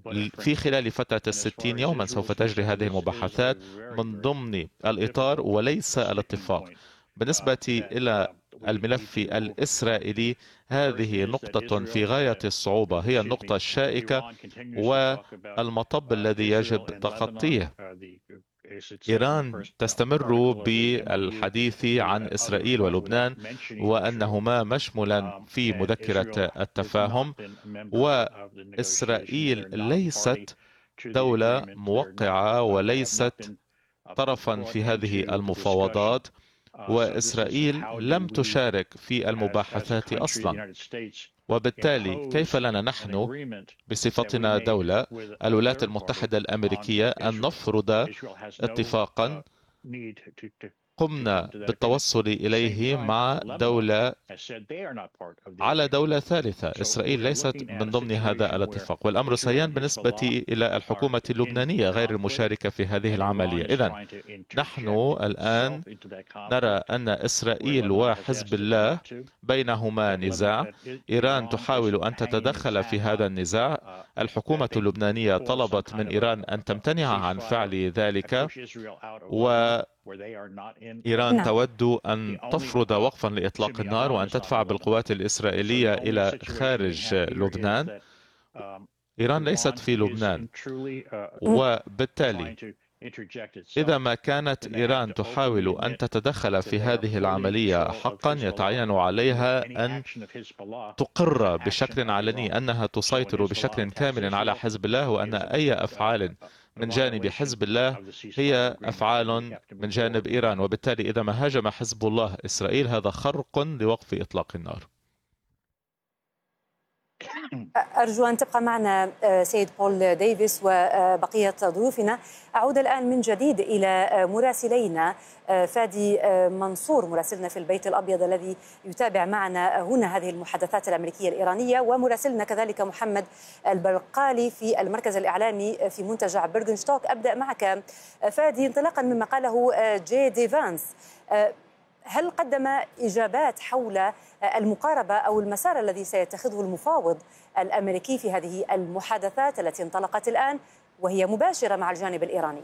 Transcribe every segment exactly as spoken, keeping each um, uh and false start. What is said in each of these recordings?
في خلال فترة الستين يوما سوف تجري هذه المباحثات من ضمن الإطار وليس الاتفاق. بالنسبة إلى الملف الإسرائيلي، هذه نقطة في غاية الصعوبة، هي النقطة الشائكة والمطب الذي يجب تخطيه. إيران تستمر بالحديث عن إسرائيل ولبنان وأنهما مشمولا في مذكرة التفاهم، وإسرائيل ليست دولة موقعة وليست طرفا في هذه المفاوضات، وإسرائيل لم تشارك في المباحثات أصلا. وبالتالي كيف لنا نحن بصفتنا دولة الولايات المتحدة الأمريكية أن نفرض اتفاقا قمنا بالتوصل إليه مع دولة على دولة ثالثة؟ إسرائيل ليست من ضمن هذا الاتفاق، والأمر سيان بالنسبة إلى الحكومة اللبنانية غير المشاركة في هذه العملية. إذن نحن الآن نرى أن إسرائيل وحزب الله بينهما نزاع، إيران تحاول أن تتدخل في هذا النزاع، الحكومة اللبنانية طلبت من إيران أن تمتنع عن فعل ذلك، و إيران نعم. تود أن تفرض وقفا لإطلاق النار وأن تدفع بالقوات الإسرائيلية إلى خارج لبنان. إيران ليست في لبنان، وبالتالي إذا ما كانت إيران تحاول أن تتدخل في هذه العملية حقا، يتعين عليها أن تقر بشكل علني أنها تسيطر بشكل كامل على حزب الله، وأن أي أفعال من جانب حزب الله هي أفعال من جانب إيران. وبالتالي إذا ما هاجم حزب الله إسرائيل هذا خرق لوقف إطلاق النار. أرجو أن تبقى معنا سيد بول ديفيس وبقية ضيوفنا. أعود الآن من جديد إلى مراسلينا فادي منصور مراسلنا في البيت الأبيض الذي يتابع معنا هنا هذه المحادثات الأمريكية الإيرانية، ومراسلنا كذلك محمد البرقالي في المركز الإعلامي في منتجع بيرغنشتوك. أبدأ معك فادي، انطلاقا مما قاله جي دي فانس، هل قدم إجابات حول المقاربة أو المسار الذي سيتخذه المفاوض الأمريكي في هذه المحادثات التي انطلقت الآن وهي مباشرة مع الجانب الإيراني؟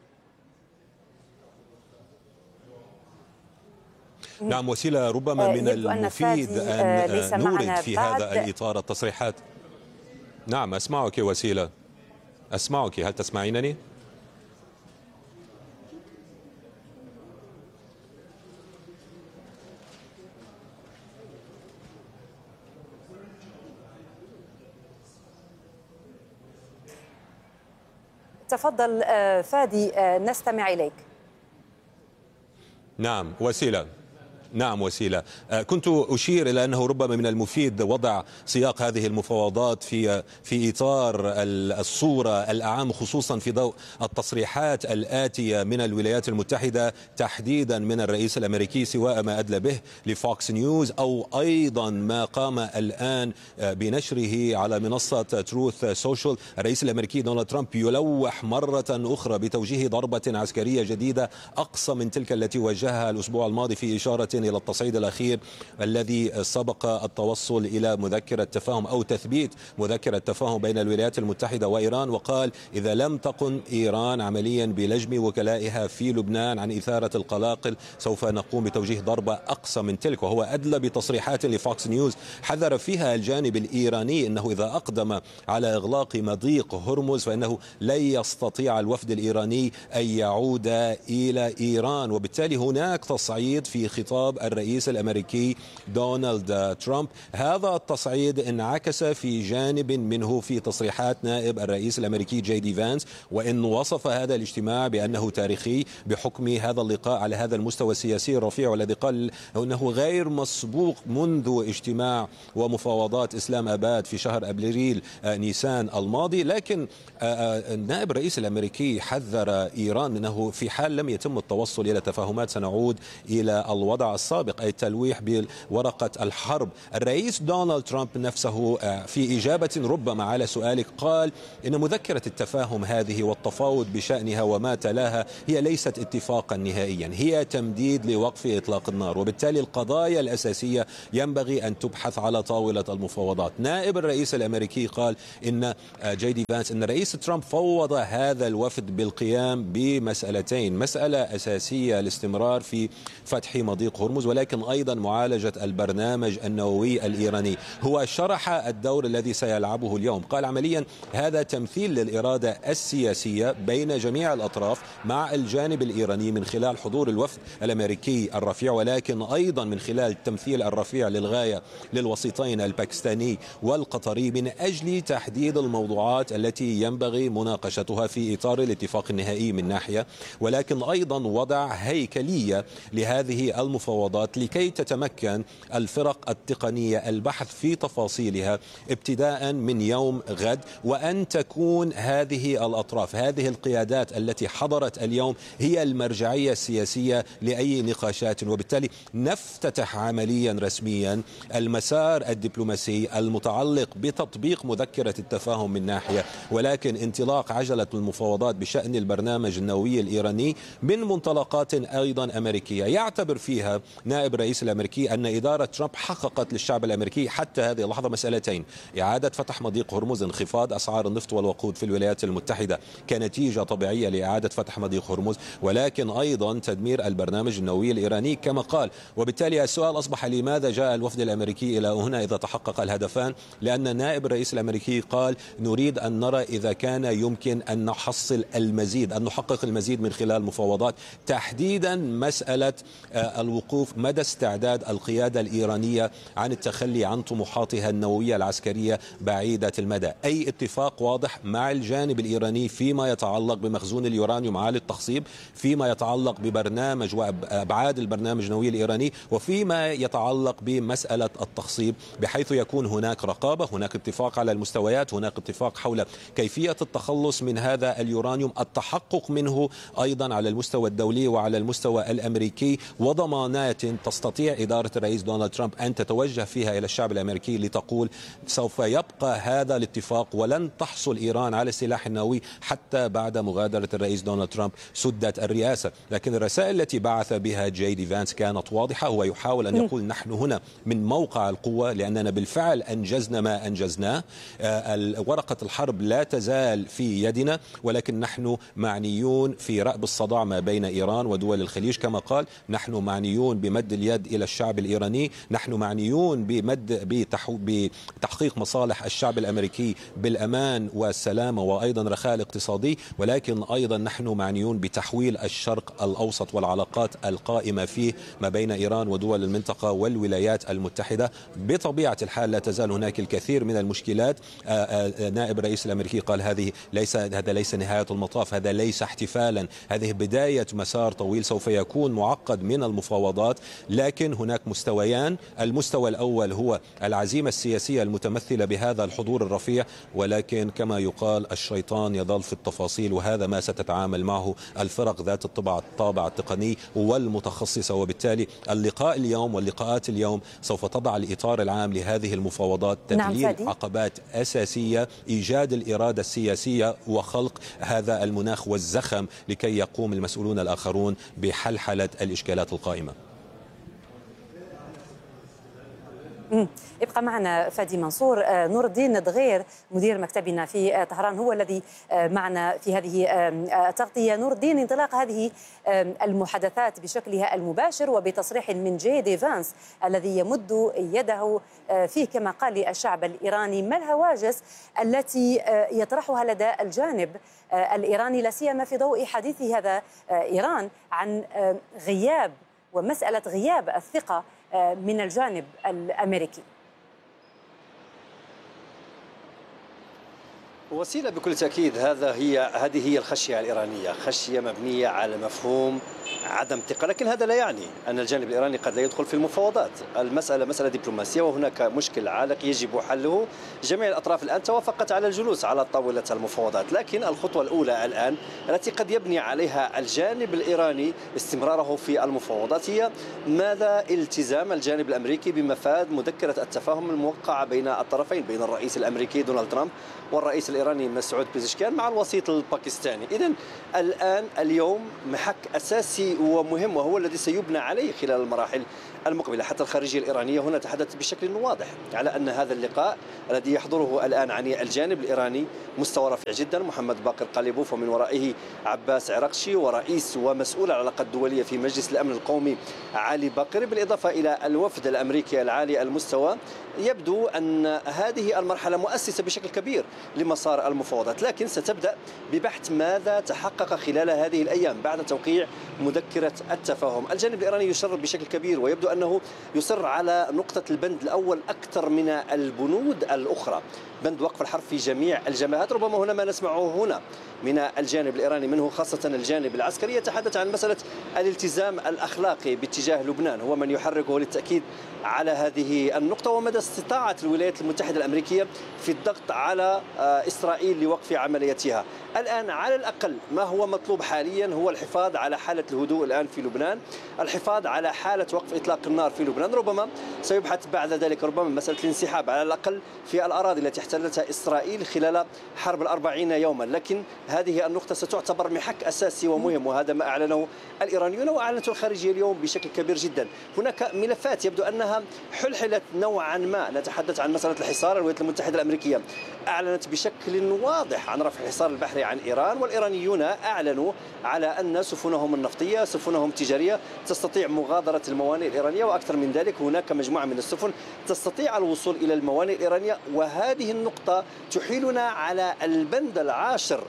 نعم وسيلة، ربما من المفيد أن نورد في هذا الإطار التصريحات. نعم أسمعك وسيلة، أسمعك، هل تسمعينني؟ تفضل فادي نستمع إليك. نعم وسيلة، نعم وسيلة، كنت أشير إلى أنه ربما من المفيد وضع سياق هذه المفاوضات في في إطار الصورة الأعم، خصوصا في ضوء التصريحات الآتية من الولايات المتحدة تحديدا من الرئيس الأمريكي، سواء ما أدلى به لفوكس نيوز أو أيضا ما قام الآن بنشره على منصة تروث سوشيال. الرئيس الأمريكي دونالد ترامب يلوح مرة أخرى بتوجيه ضربة عسكرية جديدة أقصى من تلك التي وجهها الأسبوع الماضي، في إشارة إلى التصعيد الأخير الذي سبق التوصل إلى مذكرة تفاهم أو تثبيت مذكرة تفاهم بين الولايات المتحدة وإيران. وقال إذا لم تقم إيران عمليا بلجم وكلائها في لبنان عن إثارة القلاقل سوف نقوم بتوجيه ضربة أقصى من تلك. وهو أدلى بتصريحات لفوكس نيوز حذر فيها الجانب الإيراني أنه إذا أقدم على إغلاق مضيق هرمز فإنه لن يستطيع الوفد الإيراني أن يعود إلى إيران. وبالتالي هناك تصعيد في خطاب الرئيس الأمريكي دونالد ترامب. هذا التصعيد انعكس في جانب منه في تصريحات نائب الرئيس الأمريكي جي دي فانس، وإن وصف هذا الاجتماع بأنه تاريخي بحكم هذا اللقاء على هذا المستوى السياسي الرفيع، والذي قال أنه غير مسبوق منذ اجتماع ومفاوضات إسلام أباد في شهر أبريل نيسان الماضي. لكن نائب الرئيس الأمريكي حذر إيران أنه في حال لم يتم التوصل إلى تفاهمات سنعود إلى الوضع السابق، أي التلويح بورقة الحرب. الرئيس دونالد ترامب نفسه في إجابة ربما على سؤالك قال إن مذكرة التفاهم هذه والتفاوض بشأنها وما تلاها هي ليست اتفاقا نهائيا، هي تمديد لوقف إطلاق النار، وبالتالي القضايا الأساسية ينبغي أن تبحث على طاولة المفاوضات. نائب الرئيس الأمريكي قال إن جي دي فانس إن الرئيس ترامب فوض هذا الوفد بالقيام بمسألتين: مسألة أساسية الاستمرار في فتح مضيق هرمز، ولكن أيضا معالجة البرنامج النووي الإيراني. هو شرح الدور الذي سيلعبه اليوم، قال عمليا هذا تمثيل للإرادة السياسية بين جميع الأطراف مع الجانب الإيراني من خلال حضور الوفد الأمريكي الرفيع، ولكن أيضا من خلال التمثيل الرفيع للغاية للوسيطين الباكستاني والقطري من أجل تحديد الموضوعات التي ينبغي مناقشتها في إطار الاتفاق النهائي من ناحية، ولكن أيضا وضع هيكلية لهذه المفاوضات لكي تتمكن الفرق التقنية البحث في تفاصيلها ابتداء من يوم غد، وأن تكون هذه الأطراف هذه القيادات التي حضرت اليوم هي المرجعية السياسية لأي نقاشات، وبالتالي نفتتح عمليا رسميا المسار الدبلوماسي المتعلق بتطبيق مذكرة التفاهم من ناحية، ولكن انطلاق عجلة المفاوضات بشأن البرنامج النووي الإيراني من منطلقات أيضا أمريكية. يعتبر فيها نائب الرئيس الأمريكي أن إدارة ترامب حققت للشعب الأمريكي حتى هذه اللحظة مسألتين: إعادة فتح مضيق هرمز، انخفاض أسعار النفط والوقود في الولايات المتحدة كنتيجة طبيعية لإعادة فتح مضيق هرمز، ولكن أيضا تدمير البرنامج النووي الإيراني كما قال. وبالتالي السؤال أصبح لماذا جاء الوفد الأمريكي إلى هنا إذا تحقق الهدفان؟ لأن نائب الرئيس الأمريكي قال نريد أن نرى إذا كان يمكن أن نحصل المزيد، أن نحقق المزيد من خلال مفاوضات، تحديدا مسألة الوقوف مدى استعداد القيادة الإيرانية عن التخلي عن طموحاتها النووية العسكرية بعيدة المدى. أي اتفاق واضح مع الجانب الإيراني فيما يتعلق بمخزون اليورانيوم عالي التخصيب، فيما يتعلق ببرنامج وأبعاد البرنامج النووي الإيراني، وفيما يتعلق بمسألة التخصيب، بحيث يكون هناك رقابة، هناك اتفاق على المستويات، هناك اتفاق حول كيفية التخلص من هذا اليورانيوم، التحقق منه أيضا على المستوى الدولي وعلى المستوى الأمريكي، وضمانات تستطيع إدارة الرئيس دونالد ترامب أن تتوجه فيها إلى الشعب الأمريكي لتقول سوف يبقى هذا الاتفاق ولن تحصل إيران على السلاح النووي حتى بعد مغادرة الرئيس دونالد ترامب سدة الرئاسة. لكن الرسائل التي بعث بها جي دي فانس كانت واضحة، هو يحاول أن يقول نحن هنا من موقع القوة لأننا بالفعل أنجزنا ما أنجزناه، ورقة الحرب لا تزال في يدنا، ولكن نحن معنيون في رأب الصدع ما بين إيران ودول الخليج كما قال، نحن معنيون بمد اليد إلى الشعب الإيراني، نحن معنيون بمد بتحقيق مصالح الشعب الأمريكي بالأمان والسلامة وأيضا رخاء الاقتصادي، ولكن أيضا نحن معنيون بتحويل الشرق الأوسط والعلاقات القائمة فيه ما بين إيران ودول المنطقة والولايات المتحدة. بطبيعة الحال لا تزال هناك الكثير من المشكلات. نائب الرئيس الأمريكي قال هذه ليس هذا ليس نهاية المطاف، هذا ليس احتفالا، هذه بداية مسار طويل سوف يكون معقد من المفاوضات، لكن هناك مستويان. المستوى الأول هو العزيمة السياسية المتمثلة بهذا الحضور الرفيع، ولكن كما يقال الشيطان يظل في التفاصيل، وهذا ما ستتعامل معه الفرق ذات الطبع الطابع التقني والمتخصصة. وبالتالي اللقاء اليوم واللقاءات اليوم سوف تضع الإطار العام لهذه المفاوضات، تذليل نعم عقبات أساسية، إيجاد الإرادة السياسية وخلق هذا المناخ والزخم لكي يقوم المسؤولون الآخرون بحلحلة الإشكالات القائمة. ابقى معنا فادي منصور. نور الدين دغير مدير مكتبنا في طهران هو الذي معنا في هذه التغطية. نور الدين، انطلاق هذه المحادثات بشكلها المباشر وبتصريح من جي دي فانس الذي يمد يده فيه كما قال للشعب الإيراني، ما الهواجس التي يطرحها لدى الجانب الإيراني لا سيما في ضوء حديث هذا إيران عن غياب ومسألة غياب الثقة من الجانب الأمريكي؟ وسيلة بكل تأكيد. هذا هي هذه هي الخشية الإيرانية، خشية مبنية على مفهوم عدم ثقة، لكن هذا لا يعني أن الجانب الإيراني قد لا يدخل في المفاوضات. المسألة مسألة دبلوماسية وهناك مشكل عالق يجب حله. جميع الأطراف الآن توافقت على الجلوس على طاولة المفاوضات، لكن الخطوة الأولى الآن التي قد يبني عليها الجانب الإيراني استمراره في المفاوضات هي ماذا التزام الجانب الأمريكي بمفاد مذكرة التفاهم الموقعة بين الطرفين، بين الرئيس الأمريكي دونالد ترامب والرئيس الإيراني مسعود بيزشكيان مع الوسيط الباكستاني. إذن الآن اليوم محك أساسي ومهم وهو الذي سيبنى عليه خلال المراحل المقبلة. حتى الخارجية الإيرانية هنا تحدثت بشكل واضح على أن هذا اللقاء الذي يحضره الآن عن الجانب الإيراني مستوى رفيع جدا. محمد باقر قليبوف ومن ورائه عباس عراقشي، ورئيس ومسؤول العلاقات الدولية في مجلس الأمن القومي علي باقر، بالإضافة إلى الوفد الأمريكي العالي المستوى. يبدو أن هذه المرحلة مؤسسة بشكل كبير لمسار المفاوضات، لكن ستبدأ ببحث ماذا تحقق خلال هذه الأيام بعد توقيع مذكرة التفاهم. الجانب الإيراني يشرر بشكل كبير ويبدو أنه يصر على نقطة البند الأول أكثر من البنود الأخرى، بند وقف الحرب في جميع الجبهات. ربما هنا ما نسمعه هنا من الجانب الإيراني منه خاصة الجانب العسكري يتحدث عن مسألة الالتزام الأخلاقي باتجاه لبنان، هو من يحركه للتأكيد على هذه النقطة، ومدى استطاعة الولايات المتحدة الأمريكية في الضغط على إسرائيل لوقف عملياتها. الآن على الأقل ما هو مطلوب حاليا هو الحفاظ على حالة الهدوء الآن في لبنان، الحفاظ على حالة وقف إطلاق النار في لبنان. ربما سيبحث بعد ذلك ربما مسألة الانسحاب على الأقل في الأراضي التي احتلتها إسرائيل خلال حرب الأربعين يوما، لكن هذه النقطة ستعتبر محك أساسي ومهم، وهذا ما أعلنه الإيرانيون وأعلنته الخارجية اليوم بشكل كبير جدا. هناك ملفات يبدو أنها حلحلت نوعا ما، نتحدث عن مسألة الحصار. الولايات المتحدة الأمريكية أعلنت بشكل واضح عن رفع الحصار البحري عن إيران، والإيرانيون أعلنوا على أن سفنهم النفطية سفنهم التجارية تستطيع مغادرة الموانئ الإيرانية، وأكثر من ذلك هناك مجموعة من السفن تستطيع الوصول إلى الموانئ الإيرانية. وهذه النقطة تحيلنا على البند العاشر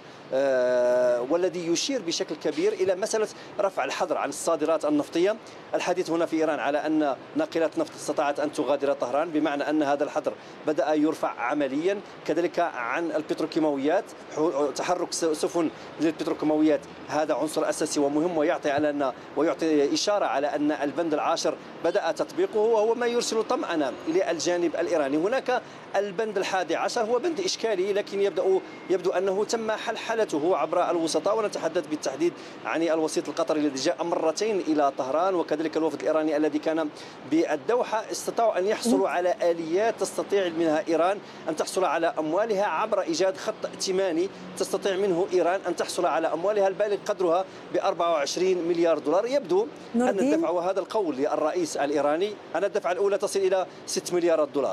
آه والذي يشير بشكل كبير إلى مسألة رفع الحظر عن الصادرات النفطية. الحديث هنا في إيران على أن ناقلات نفط استطاعت أن تغادر طهران، بمعنى أن هذا الحظر بدأ يرفع عمليا. كذلك عن البتروكيماويات، تحرك سفن للبتروكيماويات هذا عنصر أساسي ومهم، ويعطي على أن ويعطي إشارة على أن البند العاشر بدأ تطبيقه، وهو ما يرسل طمأنة للجانب الإيراني. هناك البند الحادي عشر هو بند إشكالي، لكن يبدأ يبدو أنه تم حلحلته عبر الوسطاء، ونتحدث بالتحديد عن الوسيط القطري الذي جاء مرتين إلى طهران، وكذلك الوفد الإيراني الذي كان بالدوحة. استطاعوا أن يحصلوا على آليات تستطيع منها إيران أن تحصل على أموالها عبر إيجاد خط ائتماني تستطيع منه إيران أن تحصل على أموالها البالغ قدرها ب أربعة وعشرين مليار دولار. يبدو أن الدفع، وهذا القول للرئيس الإيراني، أن الدفعة الأولى تصل إلى ستة مليارات دولار.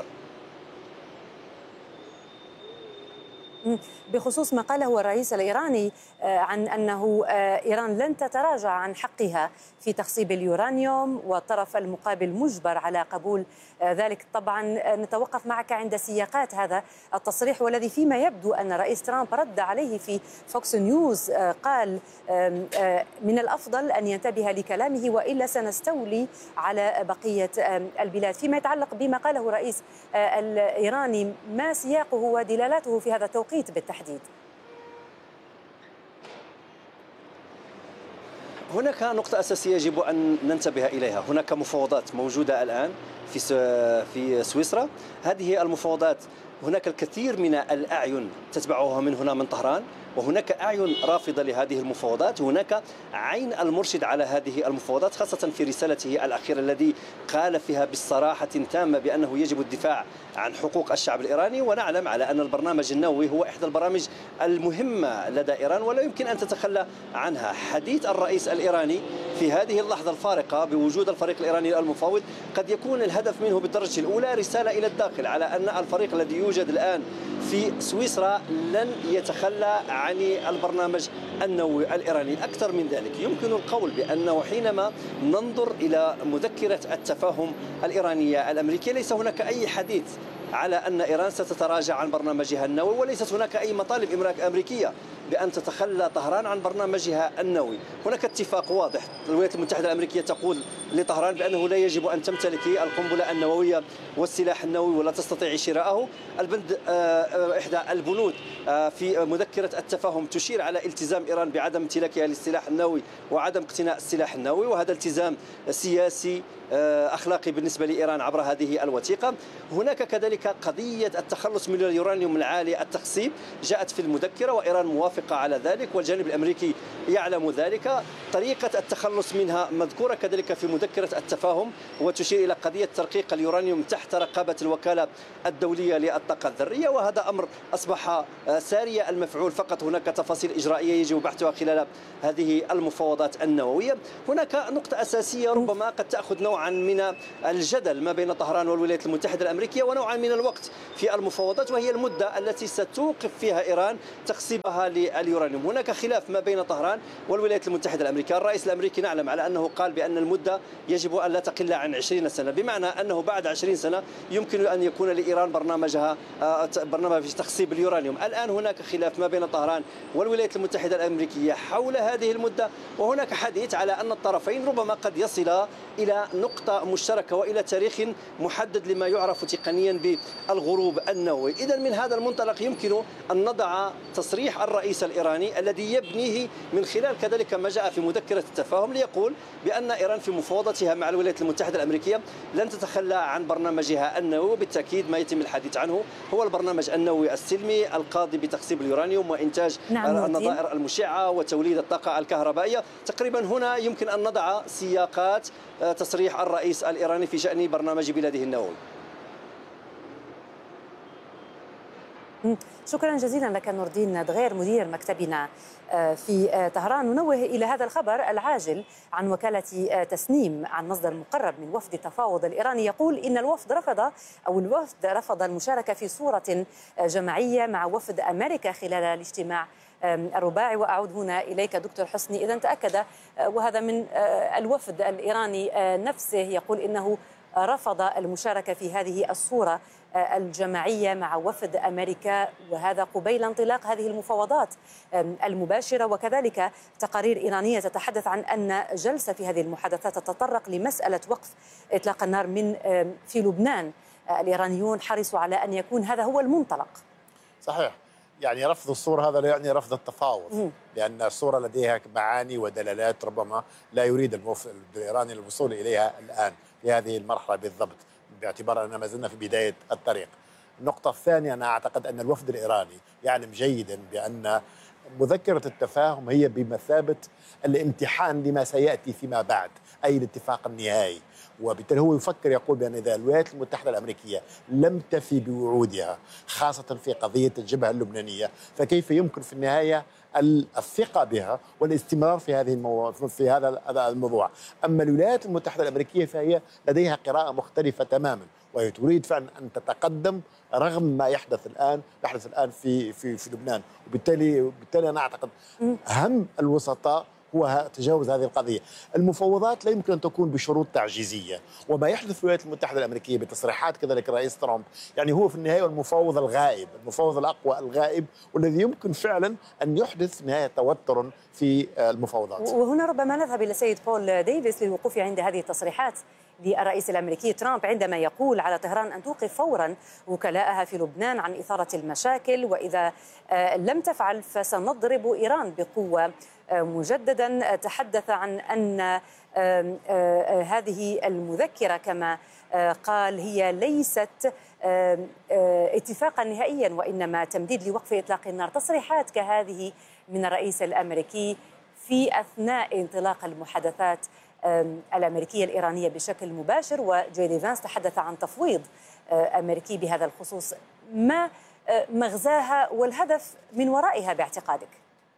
بخصوص ما قاله الرئيس الإيراني عن أنه إيران لن تتراجع عن حقها في تخصيب اليورانيوم والطرف المقابل مجبر على قبول ذلك، طبعا نتوقف معك عند سياقات هذا التصريح، والذي فيما يبدو أن رئيس ترامب رد عليه في فوكس نيوز، قال من الأفضل أن ينتبه لكلامه وإلا سنستولي على بقية البلاد. فيما يتعلق بما قاله الرئيس الإيراني، ما سياقه ودلالاته في هذا التوقيت بالتحديد؟ هناك نقطة أساسية يجب أن ننتبه إليها. هناك مفاوضات موجودة الآن في في سويسرا. هذه المفاوضات هناك الكثير من الأعين تتبعها من هنا من طهران، وهناك أعين رافضة لهذه المفاوضات. هناك عين المرشد على هذه المفاوضات، خاصة في رسالته الأخيرة الذي قال فيها بصراحة تامة بأنه يجب الدفاع عن حقوق الشعب الإيراني. ونعلم على أن البرنامج النووي هو إحدى البرامج المهمة لدى إيران ولا يمكن أن تتخلى عنها. حديث الرئيس الإيراني في هذه اللحظة الفارقة بوجود الفريق الإيراني المفاوض قد يكون الهدف منه بالدرجة الأولى رسالة إلى الداخل على أن الفريق الذي يوجد الآن في سويسرا لن يتخلى عن البرنامج النووي الإيراني. أكثر من ذلك، يمكن القول بأنه حينما ننظر إلى مذكرة التفاهم الإيرانية الأمريكية ليس هناك أي حديث على أن إيران ستتراجع عن برنامجها النووي، وليست هناك أي مطالب أمريكية بأن تتخلى طهران عن برنامجها النووي. هناك اتفاق واضح، الولايات المتحدة الأمريكية تقول لطهران بأنه لا يجب أن تمتلك القنبلة النووية والسلاح النووي ولا تستطيع شراءه. البند إحدى البنود في مذكرة التفاهم تشير على التزام إيران بعدم امتلاكها للسلاح النووي وعدم اقتناء السلاح النووي، وهذا التزام سياسي أخلاقي بالنسبة لإيران عبر هذه الوثيقة. هناك كذلك قضية التخلص من اليورانيوم العالي التخصيب جاءت في المذكرة وإيران موافقة على ذلك والجانب الأمريكي يعلم ذلك. طريقة التخلص منها مذكورة كذلك في مذكرة التفاهم وتشير إلى قضية ترقيق اليورانيوم تحت رقابة الوكالة الدولية للطاقة الذرية، وهذا أمر أصبح ساري المفعول، فقط هناك تفاصيل إجرائية يجب بحثها خلال هذه المفاوضات النووية. هناك نقطة أساسية ربما قد تأخذ نوعا من الجدل ما بين طهران والولايات المتحدة الأمريكية ونوعا من الوقت في المفاوضات، وهي المدة التي ستوقف فيها إيران تخصيبها لليورانيوم. هناك خلاف ما بين طهران والولايات المتحدة الأمريكية. الرئيس الأمريكي نعلم على أنه قال بأن المدة يجب أن لا تقل عن عشرين سنة، بمعنى أنه بعد عشرين سنة يمكن أن يكون لإيران برنامجها برنامج تخصيب اليورانيوم. الآن هناك خلاف ما بين طهران والولايات المتحدة الأمريكية حول هذه المدة، وهناك حديث على أن الطرفين ربما قد يصلا إلى نقطة مشتركة وإلى تاريخ محدد لما يعرف تقنيا بالغروب النووي. إذن من هذا المنطلق يمكن أن نضع تصريح الرئيس الإيراني الذي يبنيه من خلال كذلك ما جاء في مذكرة التفاهم ليقول بأن إيران في مفاوضتها مع الولايات المتحدة الأمريكية لن تتخلى عن برنامجها النووي، وبالتأكيد ما يتم الحديث عنه هو البرنامج النووي السلمي القاضي بتخصيب اليورانيوم وإنتاج نعم النظائر المشعة وتوليد الطاقة الكهربائية. تقريبا هنا يمكن أن نضع سياقات تصريح الرئيس الإيراني في شأن برنامج بلاده النووي. شكرا جزيلا لك نور الدين دغير مدير مكتبنا في طهران. ننوه إلى هذا الخبر العاجل عن وكالة تسنيم عن مصدر مقرب من وفد التفاوض الإيراني يقول إن الوفد رفض أو الوفد رفض المشاركة في صورة جماعية مع وفد أمريكا خلال الاجتماع الرباعي. وأعود هنا إليك دكتور حسني، إذا تأكد وهذا من الوفد الإيراني نفسه يقول إنه رفض المشاركة في هذه الصورة الجماعية مع وفد أمريكا، وهذا قبيل انطلاق هذه المفاوضات المباشرة. وكذلك تقارير إيرانية تتحدث عن أن جلسة في هذه المحادثات تتطرق لمسألة وقف إطلاق النار من في لبنان. الإيرانيون حرصوا على أن يكون هذا هو المنطلق. صحيح، يعني رفض الصورة هذا لا يعني رفض التفاوض، م. لأن الصورة لديها معاني ودلالات ربما لا يريد الموف... الإيراني الوصول إليها الآن في هذه المرحلة بالضبط، باعتبار أننا ما زلنا في بداية الطريق. النقطة الثانية، أنا أعتقد أن الوفد الإيراني يعلم جيدا بأن مذكرة التفاهم هي بمثابة الامتحان لما سيأتي فيما بعد، أي الاتفاق النهائي. وبالتالي هو يفكر يقول بأن إذا الولايات المتحدة الأمريكية لم تفي بوعودها خاصة في قضية الجبهة اللبنانية، فكيف يمكن في النهاية الثقة بها والاستمرار في هذه المو... في هذا الموضوع. أما الولايات المتحدة الأمريكية فهي لديها قراءة مختلفة تماما، وهي تريد فعلا أن تتقدم رغم ما يحدث الآن يحدث الآن في في في لبنان. وبالتالي بالتالي أنا أعتقد أهم الوسطاء هو تجاوز هذه القضية. المفاوضات لا يمكن أن تكون بشروط تعجيزية، وما يحدث في الولايات المتحدة الأمريكية بتصريحات كذلك الرئيس ترامب يعني هو في النهاية المفاوض الغائب، المفاوض الأقوى الغائب، والذي يمكن فعلا أن يحدث نهاية توتر في المفاوضات. وهنا ربما نذهب إلى السيد بول ديفيس للوقوف عند هذه التصريحات للرئيس الأمريكي ترامب عندما يقول على طهران أن توقف فورا وكلاءها في لبنان عن إثارة المشاكل، وإذا لم تفعل فسنضرب إيران بقوة. مجددا تحدث عن أن هذه المذكرة كما قال هي ليست اتفاقا نهائيا وإنما تمديد لوقف إطلاق النار. تصريحات كهذه من الرئيس الأمريكي في أثناء انطلاق المحادثات الأمريكية الإيرانية بشكل مباشر، وجي دي فانس تحدث عن تفويض أمريكي بهذا الخصوص. ما مغزاها والهدف من ورائها باعتقادك؟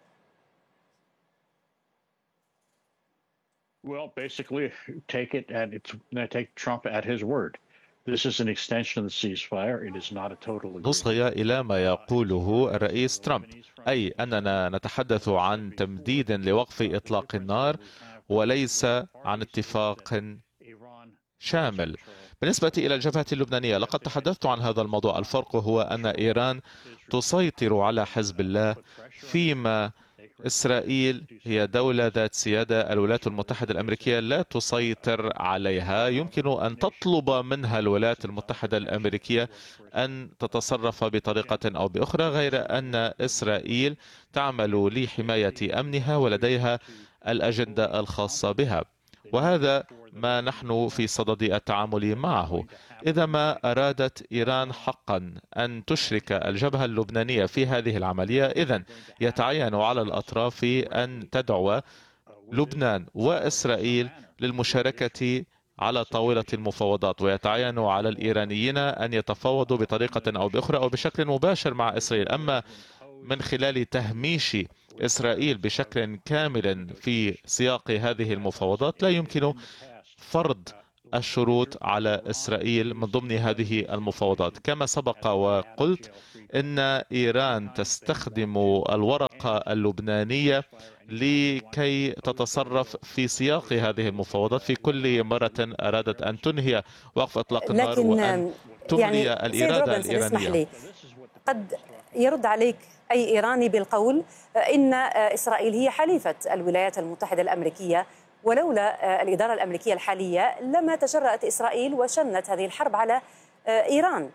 Well, basically, take it and it's going to take Trump at his word. This is an extension of the ceasefire. It is not a total agreement. نصغي إلى ما يقوله الرئيس ترامب، أي أننا نتحدث عن تمديد لوقف إطلاق النار وليس عن اتفاق شامل. بالنسبة إلى الجبهة اللبنانية لقد تحدثت عن هذا الموضوع. الفرق هو أن إيران تسيطر على حزب الله، فيما إسرائيل هي دولة ذات سيادة. الولايات المتحدة الأمريكية لا تسيطر عليها. يمكن أن تطلب منها الولايات المتحدة الأمريكية أن تتصرف بطريقة أو بأخرى، غير أن إسرائيل تعمل لحماية أمنها ولديها الأجندة الخاصة بها، وهذا ما نحن في صدد التعامل معه. إذا ما أرادت إيران حقا أن تشرك الجبهة اللبنانية في هذه العملية، إذن يتعين على الأطراف أن تدعو لبنان وإسرائيل للمشاركة على طاولة المفاوضات، ويتعين على الإيرانيين أن يتفاوضوا بطريقة أو بأخرى أو بشكل مباشر مع إسرائيل. أما من خلال تهميش إسرائيل بشكل كامل في سياق هذه المفاوضات، لا يمكن فرض الشروط على إسرائيل من ضمن هذه المفاوضات. كما سبق وقلت إن إيران تستخدم الورقة اللبنانية لكي تتصرف في سياق هذه المفاوضات في كل مرة أرادت أن تنهي وقف إطلاق النار وأن تملي يعني الإرادة الإيرانية. قد يرد عليك أي إيراني بالقول إن إسرائيل هي حليفة الولايات المتحدة الأمريكية، ولولا الإدارة الأمريكية الحالية لما تجرأت إسرائيل وشنت هذه الحرب على إيران.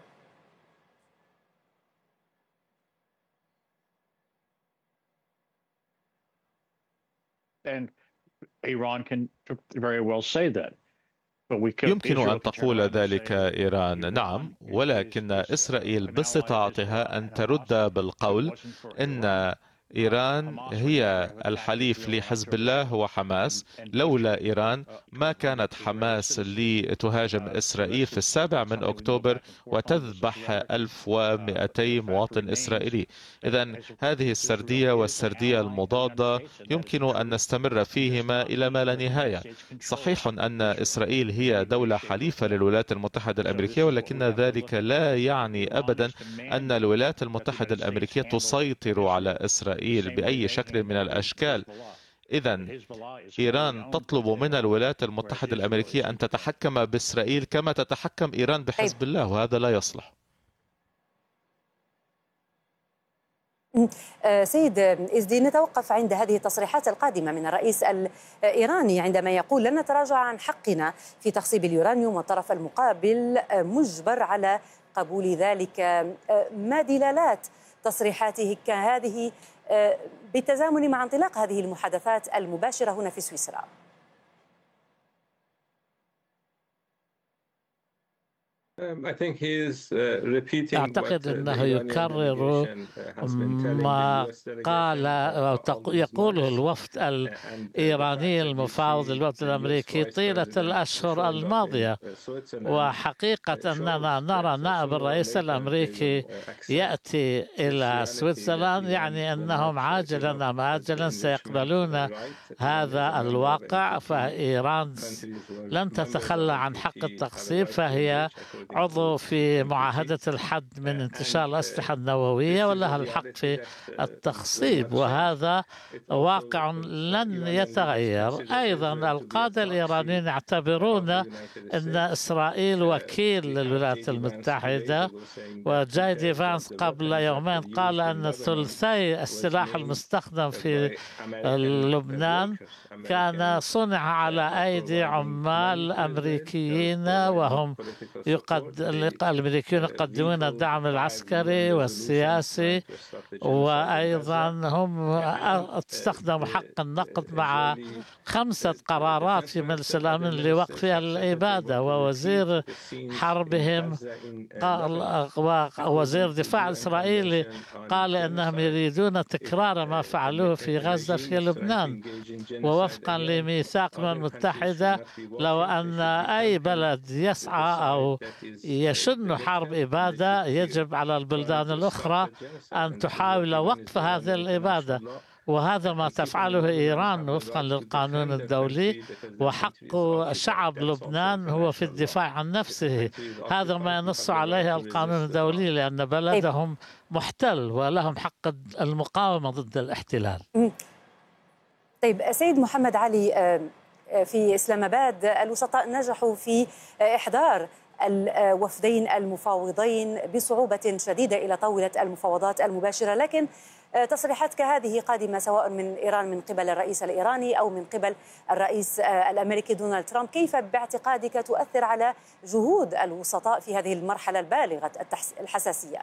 And Iran can very well say that. يمكن أن تقول ذلك إيران، نعم، ولكن إسرائيل باستطاعتها أن ترد بالقول إن إيران هي الحليف لحزب الله وحماس. لولا إيران ما كانت حماس لتهاجم إسرائيل في السابع من أكتوبر وتذبح ألف ومئتي مواطن إسرائيلي. إذن هذه السردية والسردية المضادة يمكن أن نستمر فيهما إلى ما لا نهاية. صحيح أن إسرائيل هي دولة حليفة للولايات المتحدة الأمريكية، ولكن ذلك لا يعني أبدا أن الولايات المتحدة الأمريكية تسيطر على إسرائيل بأي شكل من الأشكال. إذن إيران تطلب من الولايات المتحدة الأمريكية أن تتحكم بإسرائيل كما تتحكم إيران بحزب الله، وهذا لا يصلح. سيد إزدي، نتوقف عند هذه التصريحات القادمة من الرئيس الإيراني عندما يقول لن نتراجع عن حقنا في تخصيب اليورانيوم، والطرف المقابل مجبر على قبول ذلك. ما دلالات تصريحاته كهذه بالتزامن مع انطلاق هذه المحادثات المباشرة هنا في سويسرا؟ أعتقد أنه يكرر ما قال يقوله الوفد الإيراني المفاوض للوفد الأمريكي طيلة الأشهر الماضية. وحقيقة أننا نرى نائب الرئيس الأمريكي يأتي إلى سويسرلاند، يعني أنهم عاجلا أم آجلا سيقبلون هذا الواقع. فإيران لن تتخلى عن حق التخصيب، فهي عضو في معاهدة الحد من انتشار الأسلحة النووية ولها الحق في التخصيب، وهذا واقع لن يتغير. أيضا القادة الإيرانيين يعتبرون أن إسرائيل وكيل للولايات المتحدة، وجاي دي فانس قبل يومين قال أن ثلثي السلاح المستخدم في لبنان كان صنع على أيدي عمال أمريكيين، وهم يقد الأمريكيون يقدمون الدعم العسكري والسياسي، وأيضا هم استخدموا حق النقد مع خمسة قرارات في مجلس الأمن لوقف الإبادة. ووزير حربهم قال، ووزير دفاع الإسرائيلي قال أنهم يريدون تكرار ما فعلوه في غزة في لبنان. ووفقا لميثاق الأمم المتحدة، لو أن أي بلد يسعى أو يشن حرب إبادة يجب على البلدان الأخرى أن تحاول وقف هذه الإبادة، وهذا ما تفعله إيران وفقا للقانون الدولي. وحق شعب لبنان هو في الدفاع عن نفسه، هذا ما ينص عليه القانون الدولي، لأن بلدهم محتل ولهم حق المقاومة ضد الاحتلال. طيب سيد محمد علي، في إسلام آباد الوسطاء نجحوا في إحضار الوفدين المفاوضين بصعوبة شديدة إلى طاولة المفاوضات المباشرة، لكن تصريحات كهذه قادمة سواء من إيران من قبل الرئيس الإيراني أو من قبل الرئيس الأمريكي دونالد ترامب، كيف باعتقادك تؤثر على جهود الوسطاء في هذه المرحلة البالغة الحساسية؟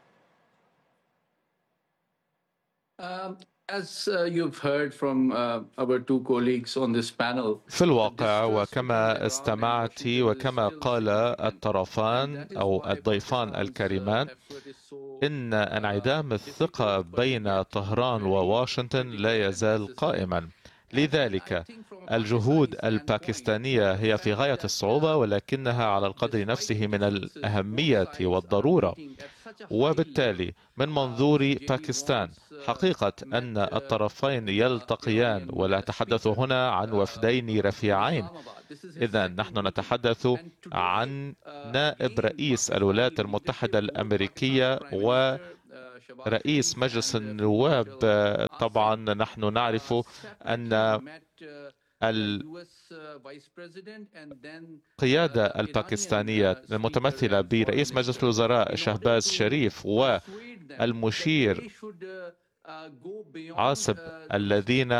في الواقع وكما استمعت وكما قال الطرفان أو الضيفان الكريمان، إن انعدام الثقة بين طهران وواشنطن لا يزال قائما. لذلك الجهود الباكستانية هي في غاية الصعوبة، ولكنها على القدر نفسه من الأهمية والضرورة. وبالتالي من منظور باكستان حقيقة أن الطرفين يلتقيان، ولا نتحدث هنا عن وفدين رفيعين، إذا نحن نتحدث عن نائب رئيس الولايات المتحدة الأمريكية ورئيس مجلس النواب. طبعا نحن نعرف أن القيادة الباكستانية المتمثلة برئيس مجلس الوزراء شهباز شريف والمشير عاصب الذين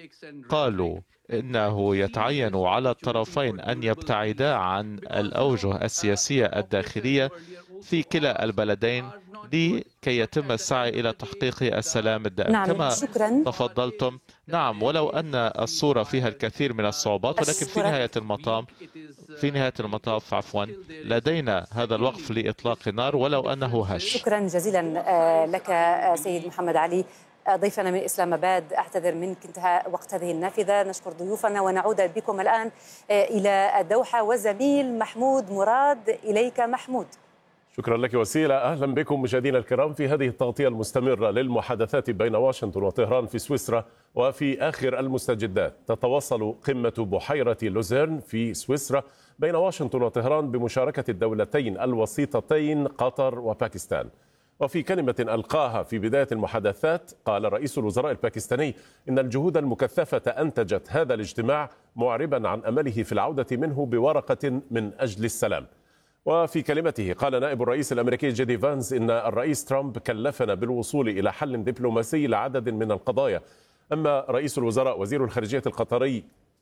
قالوا إنه يتعين على الطرفين أن يبتعدا عن الأوجه السياسية الداخلية في كلا البلدين لكي يتم السعي إلى تحقيق السلام الدائم. نعم، كما شكرا. تفضلتم، نعم، ولو أن الصورة فيها الكثير من الصعوبات، ولكن في نهاية المطاف في نهاية المطاف عفوا لدينا هذا الوقف لإطلاق النار ولو أنه هش. شكرا جزيلا لك سيد محمد علي ضيفنا من إسلام آباد. أعتذر منك انتهى وقت هذه النافذة. نشكر ضيوفنا ونعود بكم الآن إلى الدوحة وزميل محمود مراد. إليك محمود. شكرا لك وسيلة. أهلا بكم مشاهدينا الكرام في هذه التغطية المستمرة للمحادثات بين واشنطن وطهران في سويسرا. وفي آخر المستجدات تتواصل قمة بحيرة لوزيرن في سويسرا بين واشنطن وطهران بمشاركة الدولتين الوسيطتين قطر وباكستان. وفي كلمة ألقاها في بداية المحادثات قال رئيس الوزراء الباكستاني إن الجهود المكثفة أنتجت هذا الاجتماع، معربا عن أمله في العودة منه بورقة من أجل السلام. وفي كلمته قال نائب الرئيس الأمريكي جيدي فانس إن الرئيس ترامب كلفنا بالوصول إلى حل دبلوماسي لعدد من القضايا. أما رئيس الوزراء وزير الخارجية القطري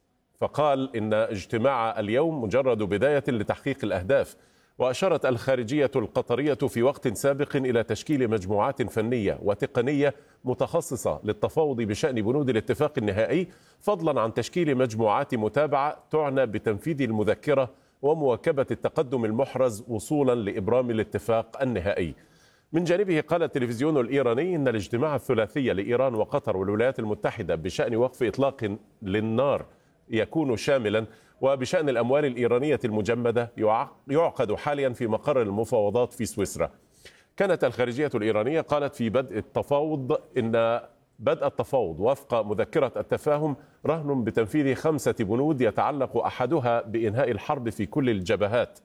فقال إن اجتماع اليوم مجرد بداية لتحقيق الأهداف. وأشارت الخارجية القطرية في وقت سابق إلى تشكيل مجموعات فنية وتقنية متخصصة للتفاوض بشأن بنود الاتفاق النهائي، فضلا عن تشكيل مجموعات متابعة تعنى بتنفيذ المذكرة ومواكبة التقدم المحرز وصولا لإبرام الاتفاق النهائي. من جانبه قال التلفزيون الإيراني إن الاجتماع الثلاثي لإيران وقطر والولايات المتحدة بشأن وقف إطلاق للنار يكون شاملا، وبشأن الأموال الإيرانية المجمدة يعقد حاليا في مقر المفاوضات في سويسرا. كانت الخارجية الإيرانية قالت في بدء التفاوض إن بدء التفاوض وفق مذكرة التفاهم رهن بتنفيذ خمسة بنود يتعلق أحدها بإنهاء الحرب في كل الجبهات.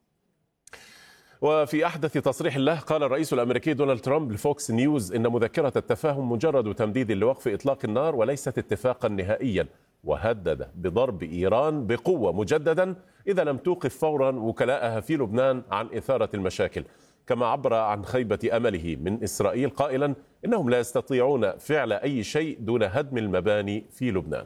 وفي أحدث تصريح له قال الرئيس الأمريكي دونالد ترامب لفوكس نيوز إن مذكرة التفاهم مجرد تمديد لوقف إطلاق النار وليست اتفاقا نهائيا، وهدد بضرب إيران بقوة مجددا إذا لم توقف فورا وكلاءها في لبنان عن إثارة المشاكل. كما عبر عن خيبة أمله من إسرائيل قائلا إنهم لا يستطيعون فعل أي شيء دون هدم المباني في لبنان.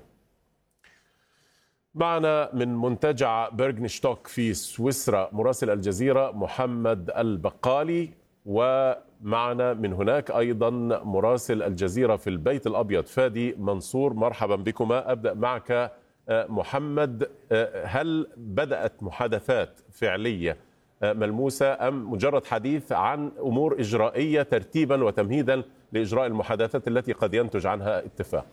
معنا من منتجع بيرغنشتوك في سويسرا مراسل الجزيرة محمد البقالي، ومعنا من هناك أيضا مراسل الجزيرة في البيت الأبيض فادي منصور. مرحبا بكما. أبدأ معك محمد، هل بدأت محادثات فعلية ملموسة أم مجرد حديث عن أمور إجرائية ترتيبا وتمهيدا لإجراء المحادثات التي قد ينتج عنها اتفاق؟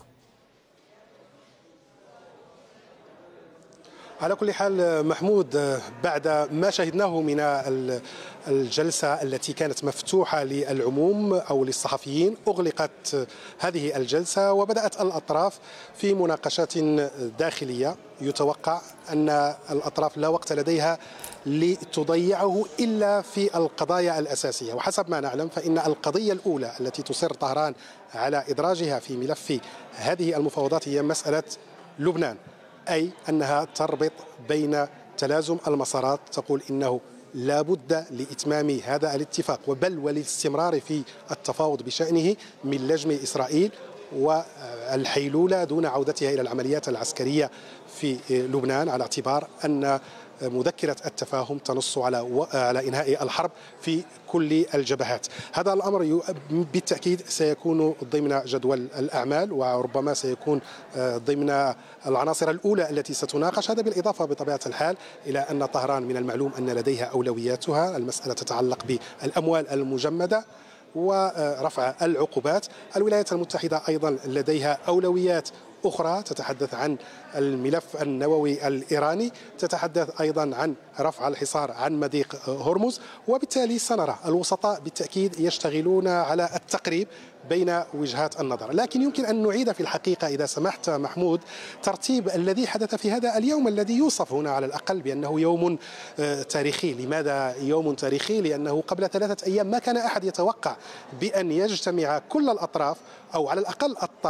على كل حال محمود، بعد ما شهدناه من الجلسة التي كانت مفتوحة للعموم أو للصحفيين، أغلقت هذه الجلسة وبدأت الأطراف في مناقشات داخلية. يتوقع أن الأطراف لا وقت لديها لتضيعه إلا في القضايا الأساسية، وحسب ما نعلم فإن القضية الأولى التي تصر طهران على إدراجها في ملف هذه المفاوضات هي مسألة لبنان، أي أنها تربط بين تلازم المسارات. تقول إنه لا بد لإتمام هذا الاتفاق وبل والاستمرار في التفاوض بشأنه من لجم إسرائيل والحيلولة دون عودتها إلى العمليات العسكرية في لبنان، على اعتبار أن مذكرة التفاهم تنص على على إنهاء الحرب في كل الجبهات. هذا الأمر بالتأكيد سيكون ضمن جدول الأعمال وربما سيكون ضمن العناصر الأولى التي ستناقش. هذا بالإضافة بطبيعة الحال إلى أن طهران من المعلوم أن لديها أولوياتها، المسألة تتعلق بالأموال المجمدة ورفع العقوبات. الولايات المتحدة أيضا لديها أولويات أخرى تتحدث عن الملف النووي الإيراني، تتحدث أيضا عن رفع الحصار عن مضيق هرمز، وبالتالي سنرى الوسطاء بالتأكيد يشتغلون على التقريب بين وجهات النظر. لكن يمكن أن نعيد في الحقيقة إذا سمحت محمود ترتيب الذي حدث في هذا اليوم الذي يوصف هنا على الأقل بأنه يوم تاريخي. لماذا يوم تاريخي؟ لأنه قبل ثلاثة أيام ما كان أحد يتوقع بأن يجتمع كل الأطراف أو على الأقل الطرف